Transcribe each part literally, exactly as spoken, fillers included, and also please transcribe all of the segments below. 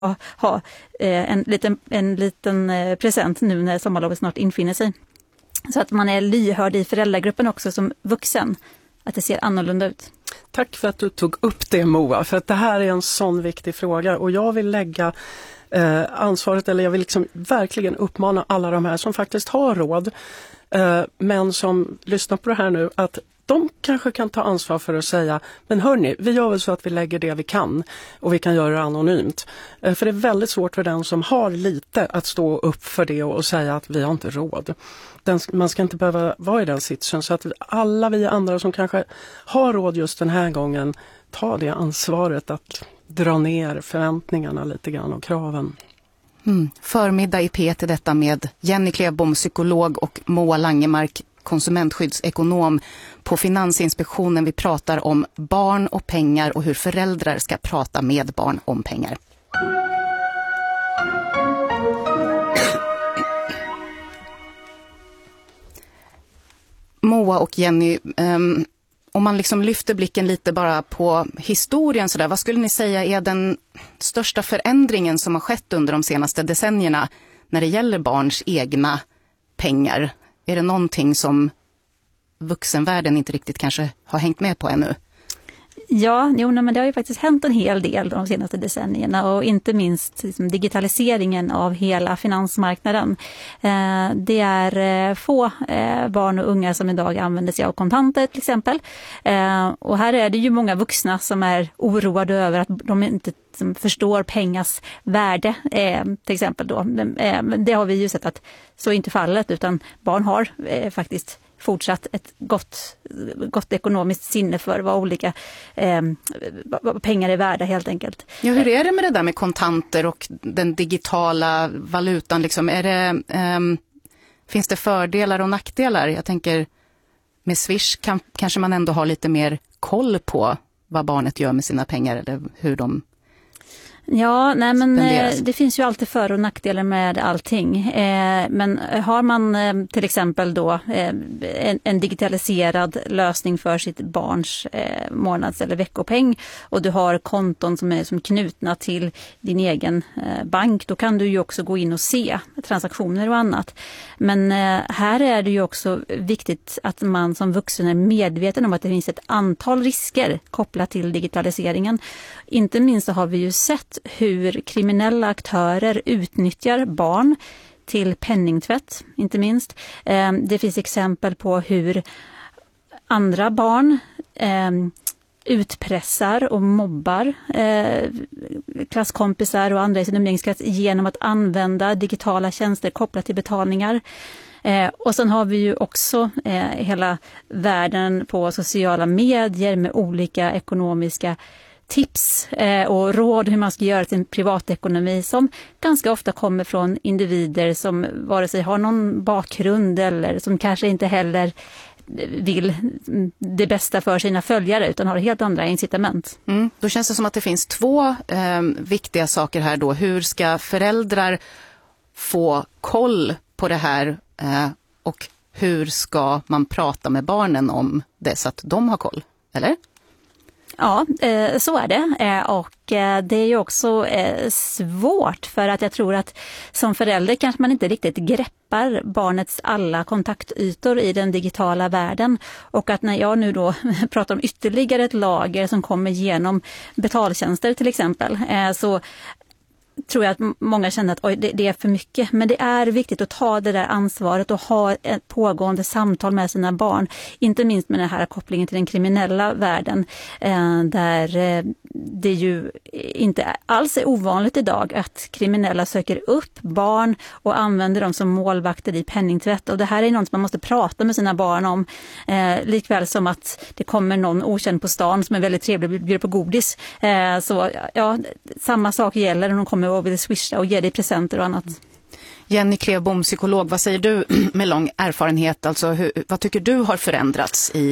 ha en liten, en liten present nu när sommarlovet snart infinner sig. Så att man är lyhörd i föräldragruppen också som vuxen, att det ser annorlunda ut. Tack för att du tog upp det, Moa, för att det här är en sån viktig fråga och jag vill lägga eh, ansvaret, eller jag vill liksom verkligen uppmana alla de här som faktiskt har råd eh, men som lyssnar på det här nu, att de kanske kan ta ansvar för att säga, men hörni, vi gör väl så att vi lägger det vi kan och vi kan göra det anonymt. Eh, för det är väldigt svårt för den som har lite att stå upp för det och, och säga att vi har inte råd. Den, man ska inte behöva vara i den sitsen, så att vi, alla vi andra som kanske har råd just den här gången, tar det ansvaret att dra ner förväntningarna lite grann och kraven. Mm. Förmiddag i P till detta med Jenny Klevbom, psykolog, och Moa Langemark, konsumentskyddsekonom på Finansinspektionen. Vi pratar om barn och pengar och hur föräldrar ska prata med barn om pengar. Moa och Jenny, um, om man liksom lyfter blicken lite bara på historien så där, vad skulle ni säga är den största förändringen som har skett under de senaste decennierna när det gäller barns egna pengar? Är det någonting som vuxenvärlden inte riktigt kanske har hängt med på ännu? Ja, jo, men det har ju faktiskt hänt en hel del de senaste decennierna, och inte minst liksom, digitaliseringen av hela finansmarknaden. Eh, det är eh, få eh, barn och unga som idag använder sig av kontanter till exempel. Eh, och här är det ju många vuxna som är oroade över att de inte som förstår pengars värde eh, till exempel då. Eh, det har vi ju sett att så är inte fallet, utan barn har eh, faktiskt fortsatt ett gott, gott ekonomiskt sinne för vad olika eh, vad pengar är värda helt enkelt. Ja, hur är det med det där med kontanter och den digitala valutan? Liksom? Är det, eh, finns det fördelar och nackdelar? Jag tänker med Swish kan, kanske man ändå har lite mer koll på vad barnet gör med sina pengar eller hur de... Ja, nej men eh, det finns ju alltid för- och nackdelar med allting. Eh, men har man eh, till exempel då eh, en, en digitaliserad lösning för sitt barns eh, månads- eller veckopeng, och du har konton som är som knutna till din egen eh, bank, då kan du ju också gå in och se transaktioner och annat. Men eh, här är det ju också viktigt att man som vuxen är medveten om att det finns ett antal risker kopplat till digitaliseringen. Inte minst så har vi ju sett hur kriminella aktörer utnyttjar barn till penningtvätt, inte minst. Det finns exempel på hur andra barn utpressar och mobbar klasskompisar och andra i sin umgängeskrets genom att använda digitala tjänster kopplat till betalningar. Och sen har vi ju också hela världen på sociala medier med olika ekonomiska tips eh, och råd hur man ska göra sin privatekonomi, som ganska ofta kommer från individer som vare sig har någon bakgrund eller som kanske inte heller vill det bästa för sina följare utan har helt andra incitament. Mm. Då känns det som att det finns två eh, viktiga saker här då. Hur ska föräldrar få koll på det här eh, och hur ska man prata med barnen om det så att de har koll, eller? Ja, så är det, och det är ju också svårt för att jag tror att som förälder kanske man inte riktigt greppar barnets alla kontaktytor i den digitala världen, och att när jag nu då pratar om ytterligare ett lager som kommer genom betaltjänster till exempel, så tror jag att många känner att oj, det, det är för mycket. Men det är viktigt att ta det där ansvaret och ha ett pågående samtal med sina barn. Inte minst med den här kopplingen till den kriminella världen. Eh, där eh, det ju inte alls är ovanligt idag att kriminella söker upp barn och använder dem som målvakter i penningtvätt. Och det här är något som man måste prata med sina barn om. Eh, likväl som att det kommer någon okänd på stan som är väldigt trevlig och bjuder på godis. Eh, så ja, samma sak gäller när de kommer och vill swisha och ge dig presenter och annat. Jenny Klevbom, psykolog, vad säger du med lång erfarenhet? Alltså, hur, vad tycker du har förändrats i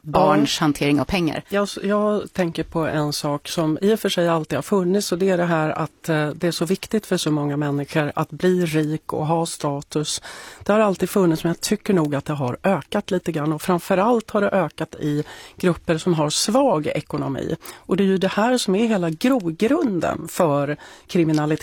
barns ja. hantering av pengar. Jag, jag tänker på en sak som i och för sig alltid har funnits, och det är det här att eh, det är så viktigt för så många människor att bli rik och ha status. Det har alltid funnits, men jag tycker nog att det har ökat lite grann, och framförallt har det ökat i grupper som har svag ekonomi. Och det är ju det här som är hela grogrunden för kriminalitet.